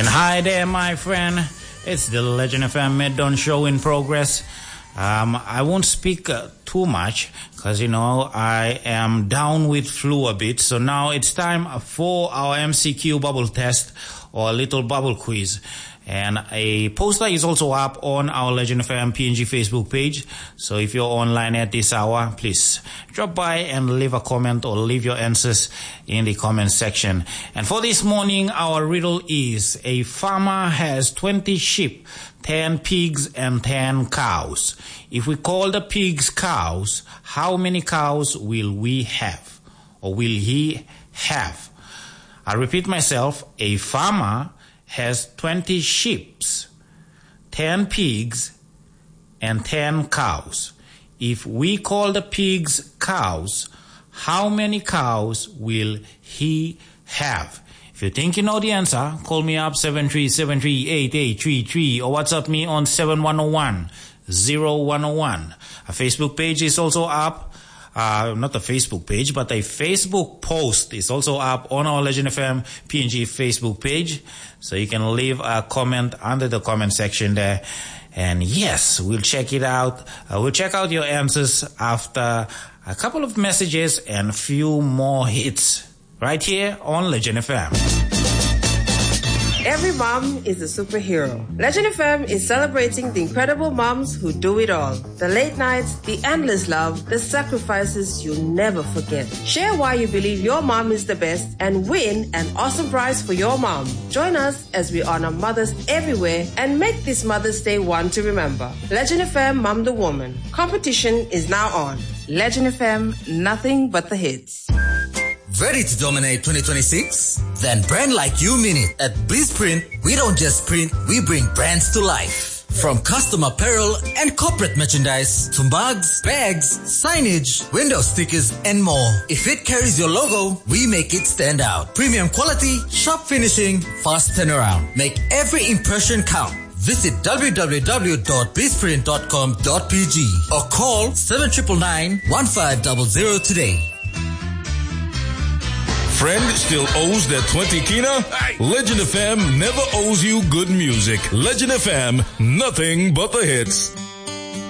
And hi there, my friend. It's the Legend FM Mid-Dawn Show in progress. I won't speak too much because, I am down with flu a bit. So now it's time for our MCQ bubble test or a little bubble quiz. And a poster is also up on our Legend FM PNG Facebook page. So if you're online at this hour, please drop by and leave a comment or leave your answers in the comment section. And for this morning, our riddle is: a farmer has 20 sheep, 10 pigs, and 10 cows. If we call the pigs cows, how many cows will we have? Or will he have? I repeat myself, a farmer has 20 sheep, 10 pigs, and 10 cows. If we call the pigs cows, how many cows will he have? If you think you know the answer, call me up 73738833 or WhatsApp me on 7101-0101. A Facebook page is also up. Not a Facebook page, but a Facebook post is also up on our Legend FM PNG Facebook page. So you can leave a comment under the comment section there. And yes, we'll check it out. We'll check out your answers after a couple of messages and a few more hits right here on Legend FM. Every mom is a superhero. Legend FM is celebrating the incredible moms who do it all. The late nights, the endless love, the sacrifices you'll never forget. Share why you believe your mom is the best and win an awesome prize for your mom. Join us as we honor mothers everywhere and make this Mother's Day one to remember. Legend FM Mom the Woman. Competition is now on. Legend FM, nothing but the hits. Ready to dominate 2026? Then brand like you mean it. At BizPrint, we don't just print, we bring brands to life. From custom apparel and corporate merchandise to mugs, bags, signage, window stickers, and more. If it carries your logo, we make it stand out. Premium quality, sharp finishing, fast turnaround. Make every impression count. Visit www.bizprint.com.pg or call 7999-1500 today. Friend still owes that 20 kina? Legend FM never owes you good music. Legend FM, nothing but the hits.